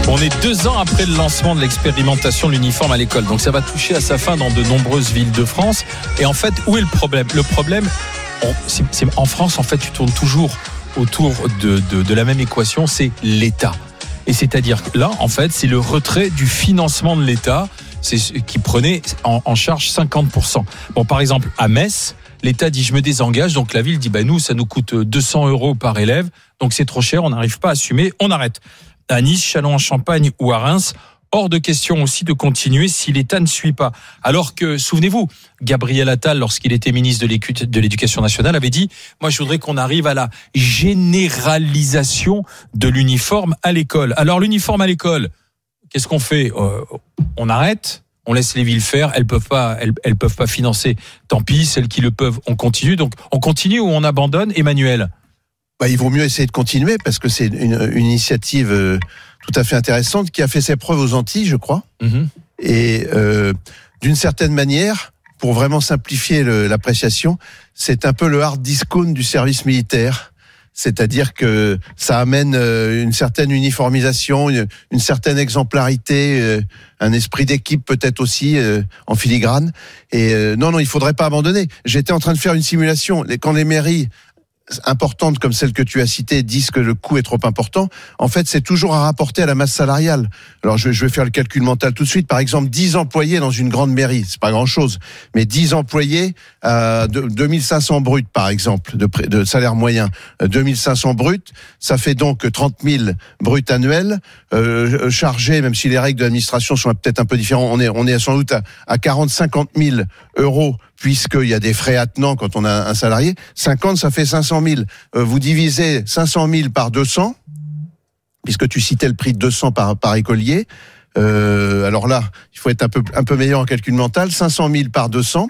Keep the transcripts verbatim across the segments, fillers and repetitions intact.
On est deux ans après le lancement de l'expérimentation de l'uniforme à l'école. Donc ça va toucher à sa fin dans de nombreuses villes de France. Et en fait, où est le problème ? Le problème, on, c'est, c'est, en France, en fait, tu tournes toujours autour de, de, de la même équation, c'est l'État. Et c'est-à-dire que là, en fait, c'est le retrait du financement de l'État c'est, qui prenait en, en charge cinquante pour cent. Bon, par exemple, à Metz, l'État dit je me désengage, donc la ville dit bah, nous, ça nous coûte deux cents euros par élève, donc c'est trop cher, on n'arrive pas à assumer, on arrête. À Nice, Châlons-en-Champagne ou à Reims, hors de question aussi de continuer si l'État ne suit pas. Alors que, souvenez-vous, Gabriel Attal, lorsqu'il était ministre de l'Éducation nationale, avait dit « Moi, je voudrais qu'on arrive à la généralisation de l'uniforme à l'école. » Alors, l'uniforme à l'école, qu'est-ce qu'on fait ? euh, On arrête ? On laisse les villes faire, elles peuvent pas, elles, elles peuvent pas financer. Tant pis, celles qui le peuvent, on continue. Donc, on continue ou on abandonne, Emmanuel ? Bah, il vaut mieux essayer de continuer parce que c'est une, une initiative euh, tout à fait intéressante qui a fait ses preuves aux Antilles, je crois. Mmh. Et euh, d'une certaine manière, pour vraiment simplifier le, l'appréciation, c'est un peu le hard discount du service militaire. C'est-à-dire que ça amène une certaine uniformisation, une, une certaine exemplarité, euh, un esprit d'équipe peut-être aussi euh, en filigrane. Et euh, non, non, il faudrait pas abandonner. J'étais en train de faire une simulation. Quand les mairies importantes comme celle que tu as citée disent que le coût est trop important, en fait, c'est toujours à rapporter à la masse salariale. Alors, je, je vais faire le calcul mental tout de suite. Par exemple, dix employés dans une grande mairie, c'est pas grand-chose, mais dix employés à deux mille cinq cents bruts, par exemple, de, de salaire moyen, deux mille cinq cents bruts, ça fait donc trente mille bruts annuels, euh, chargés, même si les règles de l'administration sont peut-être un peu différentes, on est, on est sans doute à, à quarante à cinquante mille euros, puisqu'il y a des frais attenants quand on a un salarié. cinquante, ça fait cinq cent mille. Euh, vous divisez cinq cent mille par deux cents, puisque tu citais le prix de deux cents par, par écolier. Euh, alors là, il faut être un peu, un peu meilleur en calcul mental. cinq cent mille par deux cents.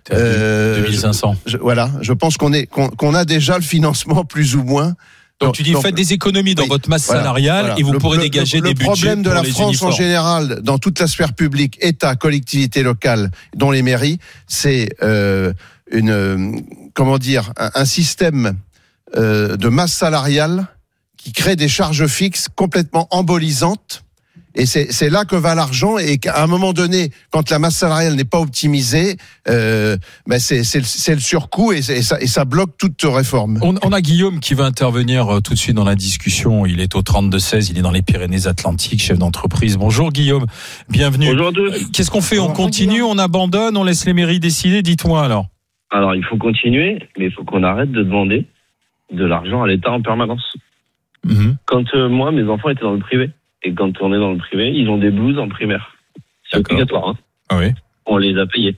Euh, deux mille cinq cents. Je, je, voilà, je pense qu'on, est, qu'on, qu'on a déjà le financement plus ou moins. Donc, donc tu dis, donc, faites des économies dans oui, votre masse voilà, salariale voilà. et vous le, pourrez le, dégager le, des budgets pour les Le problème de la France uniformes. En général, dans toute la sphère publique, État, collectivités locales, dont les mairies, c'est euh, une, euh, comment dire, un, un système euh, de masse salariale qui crée des charges fixes complètement embolisantes. Et c'est, c'est là que va l'argent, et qu'à un moment donné, quand la masse salariale n'est pas optimisée, euh, ben c'est, c'est, le, c'est le surcoût, et, et, ça, et ça bloque toute réforme. On, on a Guillaume qui va intervenir tout de suite dans la discussion. Il est au trente-deux seize, il est dans les Pyrénées-Atlantiques, chef d'entreprise. Bonjour Guillaume, bienvenue. Bonjour à tous. Qu'est-ce qu'on fait ? On continue, on abandonne, on laisse les mairies décider ? Dites-moi alors. Alors il faut continuer, mais il faut qu'on arrête de demander de l'argent à l'État en permanence. Mmh. Quand euh, moi, mes enfants étaient dans le privé, et quand on est dans le privé, ils ont des blouses en primaire. C'est D'accord. obligatoire. Hein. Ah oui. On les a payés.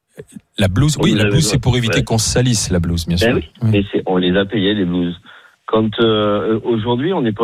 La blouse, on oui, la blouse, c'est pour éviter ouais. qu'on se salisse, la blouse, bien sûr. Ben oui, oui. Mais c'est, on les a payés, les blouses. Quand euh, aujourd'hui, on n'est pas